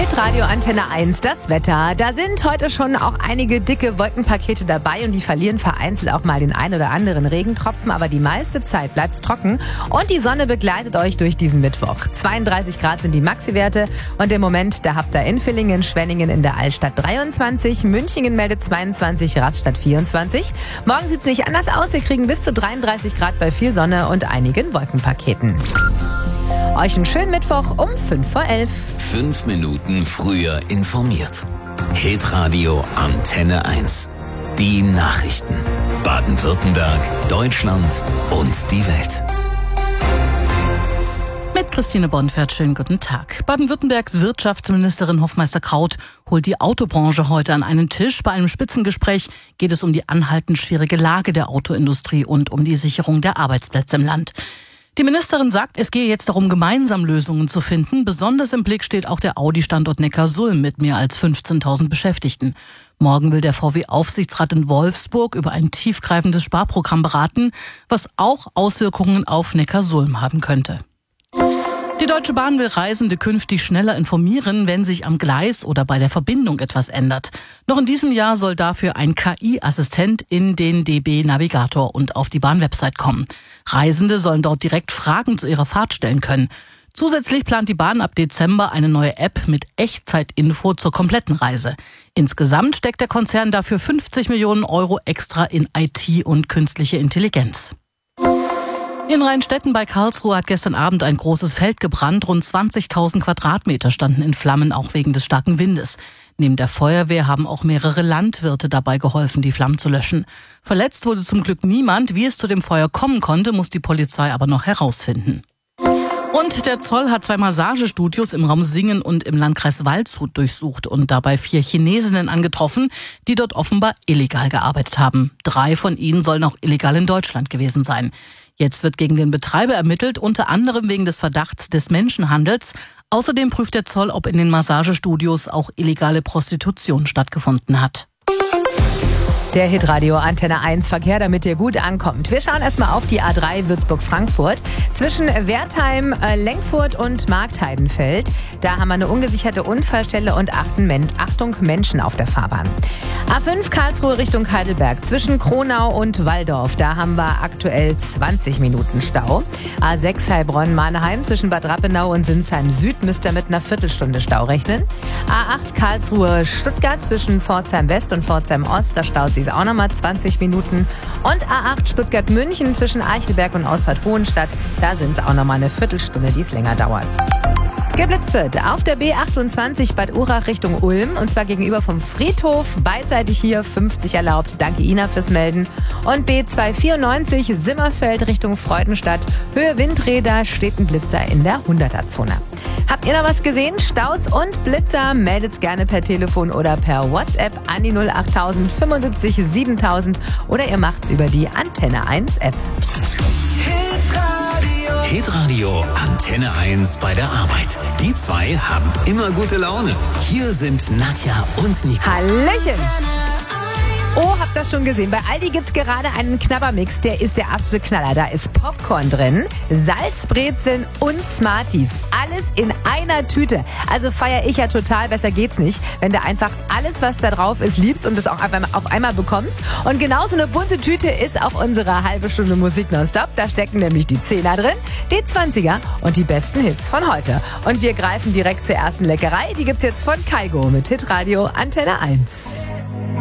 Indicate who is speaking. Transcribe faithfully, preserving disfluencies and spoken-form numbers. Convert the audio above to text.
Speaker 1: Hitradio Antenne eins, das Wetter. Da sind heute schon auch einige dicke Wolkenpakete dabei und die verlieren vereinzelt auch mal den ein oder anderen Regentropfen, aber die meiste Zeit bleibt's trocken und die Sonne begleitet euch durch diesen Mittwoch. zweiunddreißig Grad sind die Maxi-Werte und im Moment, da habt ihr in Villingen, Schwenningen in der Altstadt dreiundzwanzig, Münchingen meldet zweiundzwanzig, Rastatt vierundzwanzig. Morgen sieht's nicht anders aus, wir kriegen bis zu dreiunddreißig Grad bei viel Sonne und einigen Wolkenpaketen. Euch einen schönen Mittwoch um fünf vor elf.
Speaker 2: Fünf Minuten früher informiert. Hitradio Antenne eins. Die Nachrichten. Baden-Württemberg, Deutschland und die Welt.
Speaker 3: Mit Christine Bonfert, schönen guten Tag. Baden-Württembergs Wirtschaftsministerin Hofmeister-Kraut holt die Autobranche heute an einen Tisch. Bei einem Spitzengespräch geht es um die anhaltend schwierige Lage der Autoindustrie und um die Sicherung der Arbeitsplätze im Land. Die Ministerin sagt, es gehe jetzt darum, gemeinsam Lösungen zu finden. Besonders im Blick steht auch der Audi-Standort Neckarsulm mit mehr als fünfzehntausend Beschäftigten. Morgen will der V W-Aufsichtsrat in Wolfsburg über ein tiefgreifendes Sparprogramm beraten, was auch Auswirkungen auf Neckarsulm haben könnte. Die Deutsche Bahn will Reisende künftig schneller informieren, wenn sich am Gleis oder bei der Verbindung etwas ändert. Noch in diesem Jahr soll dafür ein K I-Assistent in den D B-Navigator und auf die Bahn-Website kommen. Reisende sollen dort direkt Fragen zu ihrer Fahrt stellen können. Zusätzlich plant die Bahn ab Dezember eine neue App mit Echtzeitinfo zur kompletten Reise. Insgesamt steckt der Konzern dafür fünfzig Millionen Euro extra in I T und künstliche Intelligenz. In Rheinstetten bei Karlsruhe hat gestern Abend ein großes Feld gebrannt. Rund zwanzigtausend Quadratmeter standen in Flammen, auch wegen des starken Windes. Neben der Feuerwehr haben auch mehrere Landwirte dabei geholfen, die Flammen zu löschen. Verletzt wurde zum Glück niemand. Wie es zu dem Feuer kommen konnte, muss die Polizei aber noch herausfinden. Und der Zoll hat zwei Massagestudios im Raum Singen und im Landkreis Waldshut durchsucht und dabei vier Chinesinnen angetroffen, die dort offenbar illegal gearbeitet haben. Drei von ihnen sollen auch illegal in Deutschland gewesen sein. Jetzt wird gegen den Betreiber ermittelt, unter anderem wegen des Verdachts des Menschenhandels. Außerdem prüft der Zoll, ob in den Massagestudios auch illegale Prostitution stattgefunden hat.
Speaker 1: Der Hitradio Antenne eins Verkehr, damit ihr gut ankommt. Wir schauen erstmal auf die A drei Würzburg-Frankfurt. Zwischen Wertheim, Lenkfurt und Marktheidenfeld. Da haben wir eine ungesicherte Unfallstelle und Achtung, Menschen auf der Fahrbahn. A fünf Karlsruhe Richtung Heidelberg. Zwischen Kronau und Walldorf. Da haben wir aktuell zwanzig Minuten Stau. A sechs Heilbronn-Mannheim. Zwischen Bad Rappenau und Sinsheim Süd müsst ihr mit einer Viertelstunde Stau rechnen. A acht Karlsruhe-Stuttgart. Zwischen Pforzheim West und Pforzheim Ost. Da staut sich auch nochmal zwanzig Minuten. Und A acht Stuttgart-München zwischen Eichelberg und Ausfahrt Hohenstadt, da sind es auch nochmal eine Viertelstunde, die es länger dauert. Geblitzt wird auf der B achtundzwanzig Bad Urach Richtung Ulm und zwar gegenüber vom Friedhof. Beidseitig hier fünfzig erlaubt. Danke Ina fürs Melden. Und B zweihundertvierundneunzig Simmersfeld Richtung Freudenstadt. Höhe Windräder steht ein Blitzer in der hunderter-Zone. Habt ihr noch was gesehen? Staus und Blitzer? Meldet's gerne per Telefon oder per WhatsApp an die null achttausend fünfundsiebzig siebentausend oder ihr macht's über die Antenne eins App.
Speaker 2: Hitradio Antenne eins bei der Arbeit. Die zwei haben immer gute Laune. Hier sind Nadja und Nico.
Speaker 1: Hallöchen! Oh, habt das schon gesehen? Bei Aldi gibt's gerade einen Knabbermix, der ist der absolute Knaller. Da ist Popcorn drin, Salzbrezeln und Smarties. Alles in einer Tüte. Also feiere ich ja total, besser geht's nicht, wenn du einfach alles, was da drauf ist, liebst und es auch auf einmal bekommst. Und genauso eine bunte Tüte ist auch unsere halbe Stunde Musik nonstop. Da stecken nämlich die Zehner drin, die Zwanziger und die besten Hits von heute. Und wir greifen direkt zur ersten Leckerei. Die gibt's jetzt von Kaigo mit Hitradio Antenne eins.